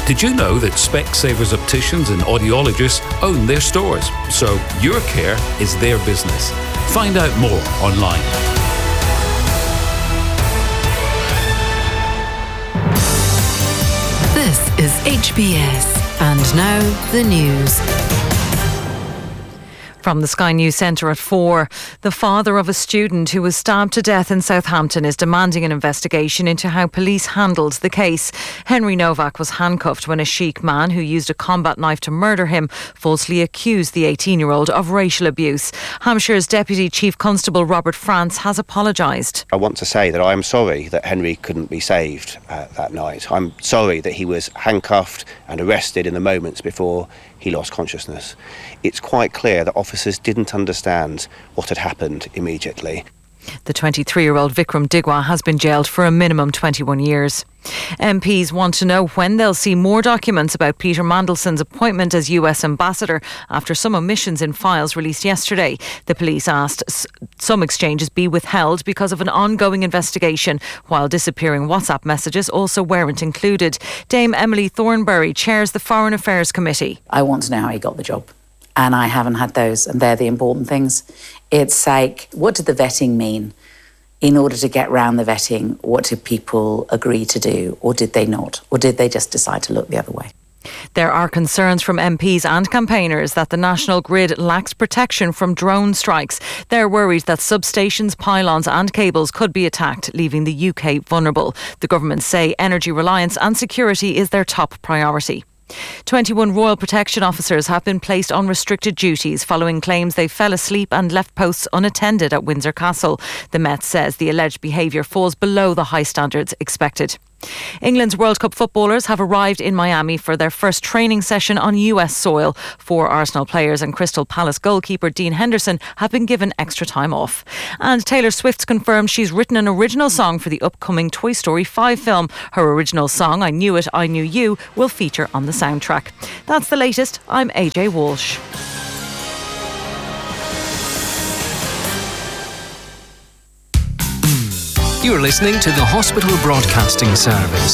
Did you know that Specsavers opticians and audiologists own their stores? So your care is their business. Find out more online. This is HBS, and now the news. From the Sky News Centre at 4, the father of a student who was stabbed to death in Southampton is demanding an investigation into how police handled the case. Henry Novak was handcuffed when a Sikh man who used a combat knife to murder him falsely accused the 18-year-old of racial abuse. Hampshire's Deputy Chief Constable Robert France has apologised. I want to say that I am sorry that Henry couldn't be saved that night. I'm sorry that he was handcuffed and arrested in the moments before he lost consciousness. It's quite clear that officers didn't understand what had happened immediately. The 23-year-old Vikram Digwa has been jailed for a minimum 21 years. MPs want to know when they'll see more documents about Peter Mandelson's appointment as US ambassador after some omissions in files released yesterday. The police asked some exchanges be withheld because of an ongoing investigation, while disappearing WhatsApp messages also weren't included. Dame Emily Thornberry chairs the Foreign Affairs Committee. I want to know how he got the job, and I haven't had those, and they're the important things. It's like, what did the vetting mean? In order to get round the vetting, what did people agree to do, or did they not? Or did they just decide to look the other way? There are concerns from MPs and campaigners that the national grid lacks protection from drone strikes. They're worried that substations, pylons and cables could be attacked, leaving the UK vulnerable. The government say energy reliance and security is their top priority. 21 Royal Protection officers have been placed on restricted duties following claims they fell asleep and left posts unattended at Windsor Castle. The Met says the alleged behaviour falls below the high standards expected. England's World Cup footballers have arrived in Miami for their first training session on US soil. 4 Arsenal players and Crystal Palace goalkeeper Dean Henderson have been given extra time off. And Taylor Swift's confirmed she's written an original song for the upcoming Toy Story 5 film. Her original song, I Knew It, I Knew You, will feature on the soundtrack. That's the latest. I'm AJ Walsh. You're listening to the Hospital Broadcasting Service.